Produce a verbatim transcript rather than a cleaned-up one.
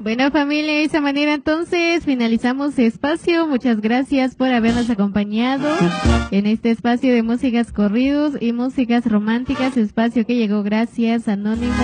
Bueno, familia, de esa manera entonces finalizamos espacio. Muchas gracias por habernos acompañado en este espacio de músicas corridos y músicas románticas, espacio que llegó gracias Anónimo